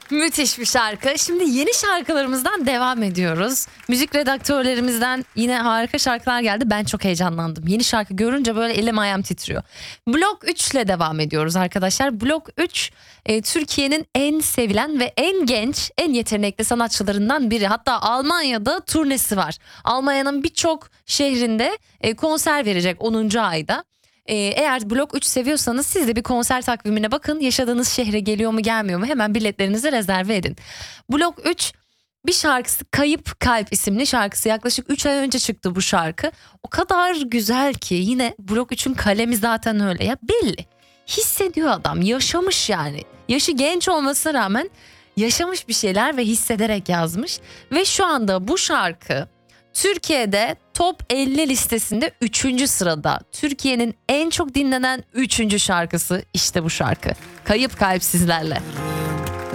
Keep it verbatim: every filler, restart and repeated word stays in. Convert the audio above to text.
Müthiş bir şarkı. Şimdi yeni şarkılarımızdan devam ediyoruz. Müzik redaktörlerimizden yine harika şarkılar geldi. Ben çok heyecanlandım. Yeni şarkı görünce böyle elim ayağım titriyor. Blok üç ile devam ediyoruz arkadaşlar. Blok üç e, Türkiye'nin en sevilen ve en genç, en yetenekli sanatçılarından biri. Hatta Almanya'da turnesi var. Almanya'nın birçok şehrinde e, konser verecek onuncu ayda. Ee, eğer Blok üç seviyorsanız siz de bir konser takvimine bakın. Yaşadığınız şehre geliyor mu gelmiyor mu hemen biletlerinizi rezerve edin. Blok üç bir şarkısı Kayıp Kalp isimli şarkısı, yaklaşık üç ay önce çıktı bu şarkı. O kadar güzel ki, yine Blok üçün kalemi zaten öyle ya, belli. Hissediyor adam, yaşamış yani. Yaşı genç olmasına rağmen yaşamış bir şeyler ve hissederek yazmış. Ve şu anda bu şarkı Türkiye'de Top elli listesinde üçüncü sırada. Türkiye'nin en çok dinlenen üçüncü şarkısı işte bu şarkı. Kayıp Kalp sizlerle.